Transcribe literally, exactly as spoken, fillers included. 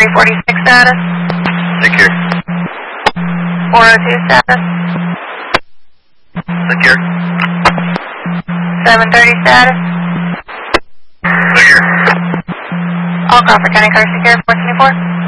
three forty-six status. Secure. four oh two status. Secure. seven thirty status. Secure. All Crawford County cars secure, four twenty-four.